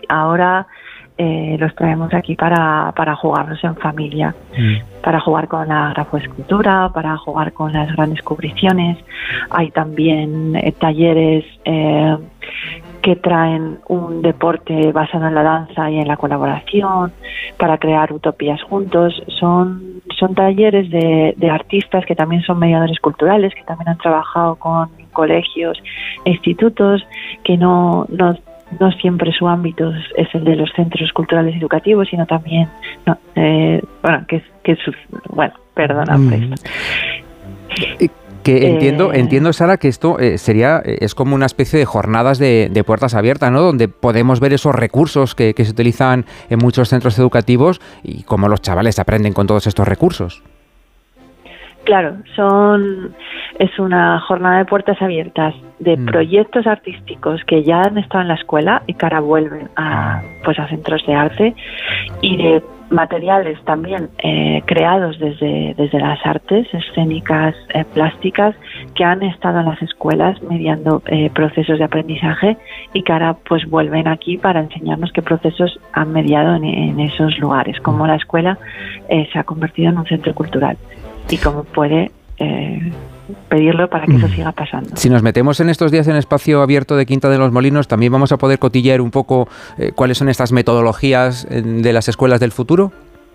ahora los traemos aquí para jugarlos en familia, para jugar con la grafoescultura, para jugar con las grandes cubriciones. Hay también talleres que traen un deporte basado en la danza y en la colaboración para crear utopías juntos. Son talleres de artistas que también son mediadores culturales, que también han trabajado con colegios e institutos, que no siempre su ámbito es el de los centros culturales educativos, sino también perdona. Que entiendo, Sara, que esto es como una especie de jornadas de puertas abiertas, ¿no? Donde podemos ver esos recursos que se utilizan en muchos centros educativos y cómo los chavales aprenden con todos estos recursos. Claro, es una jornada de puertas abiertas de proyectos artísticos que ya han estado en la escuela y que ahora vuelven a centros de arte, y de materiales también creados desde las artes escénicas, plásticas, que han estado en las escuelas mediando procesos de aprendizaje y que ahora pues vuelven aquí para enseñarnos qué procesos han mediado en esos lugares, cómo la escuela se ha convertido en un centro cultural y cómo puede pedirlo para que eso siga pasando. Si nos metemos en estos días en Espacio Abierto de Quinta de los Molinos, ¿también vamos a poder cotillear un poco cuáles son estas metodologías de las escuelas del futuro?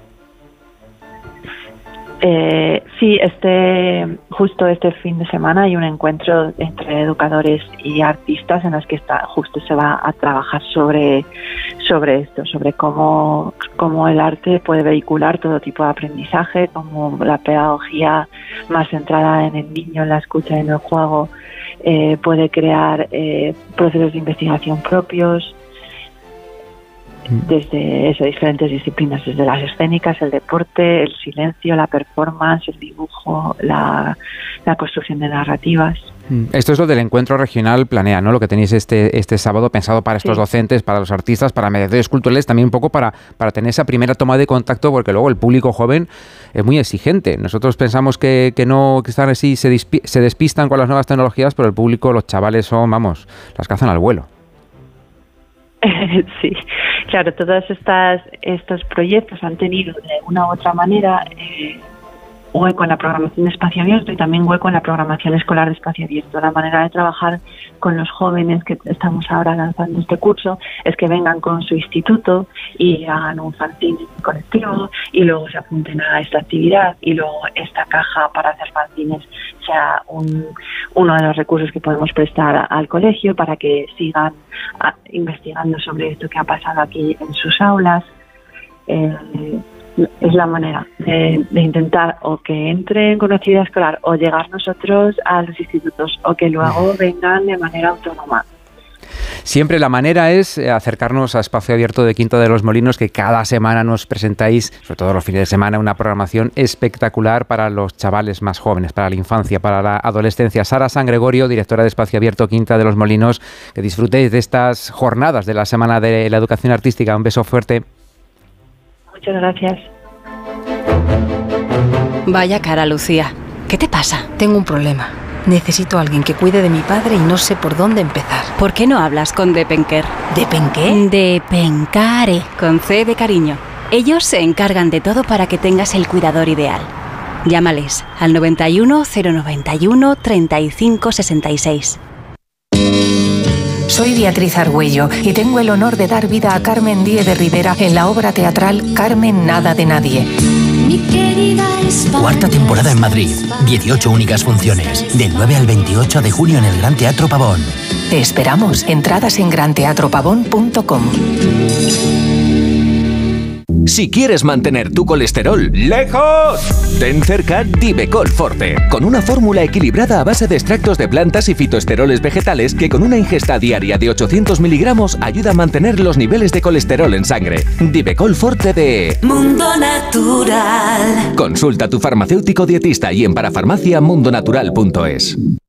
Sí, justo este fin de semana hay un encuentro entre educadores y artistas en los que justo se va a trabajar sobre esto, sobre cómo el arte puede vehicular todo tipo de aprendizaje, cómo la pedagogía más centrada en el niño, en la escucha y en el juego puede crear procesos de investigación propios, desde diferentes disciplinas, desde las escénicas, el deporte, el silencio, la performance, el dibujo, la construcción de narrativas. Esto es lo del encuentro regional Planea, ¿no? Lo que tenéis este sábado pensado para estos docentes, para los artistas, para mediadores culturales, también un poco para tener esa primera toma de contacto, porque luego el público joven es muy exigente. Nosotros pensamos que están así, se despistan con las nuevas tecnologías, pero el público, los chavales son, las cazan al vuelo. Sí, claro, todos estos proyectos han tenido de una u otra manera hueco en la programación de Espacio Abierto y también hueco en la programación escolar de Espacio Abierto. La manera de trabajar con los jóvenes que estamos ahora lanzando este curso es que vengan con su instituto y hagan un fanzine colectivo y luego se apunten a esta actividad, y luego esta caja para hacer fanzines sea uno de los recursos que podemos prestar al colegio para que sigan investigando sobre esto que ha pasado aquí en sus aulas. Es la manera de intentar o que entren con actividad escolar o llegar nosotros a los institutos o que luego vengan de manera autónoma. Siempre la manera es acercarnos a Espacio Abierto de Quinta de los Molinos, que cada semana nos presentáis, sobre todo los fines de semana, una programación espectacular para los chavales más jóvenes, para la infancia, para la adolescencia. Sara San Gregorio, directora de Espacio Abierto Quinta de los Molinos, que disfrutéis de estas jornadas de la Semana de la Educación Artística. Un beso fuerte. Muchas gracias. Vaya cara, Lucía. ¿Qué te pasa? Tengo un problema. Necesito a alguien que cuide de mi padre y no sé por dónde empezar. ¿Por qué no hablas con Depenker? ¿Depenqué? Depencare, con C de cariño. Ellos se encargan de todo para que tengas el cuidador ideal. Llámales al 91 091 35 66. Soy Beatriz Argüello y tengo el honor de dar vida a Carmen Díez de Rivera en la obra teatral Carmen Nada de Nadie. Cuarta temporada en Madrid, 18 únicas funciones, del 9 al 28 de junio en el Gran Teatro Pavón. Te esperamos. Entradas en granteatropavón.com. Si quieres mantener tu colesterol lejos, ten cerca Divecol Forte, con una fórmula equilibrada a base de extractos de plantas y fitoesteroles vegetales que con una ingesta diaria de 800 miligramos ayuda a mantener los niveles de colesterol en sangre. Divecol Forte de Mundo Natural. Consulta a tu farmacéutico dietista y en parafarmacia mundonatural.es.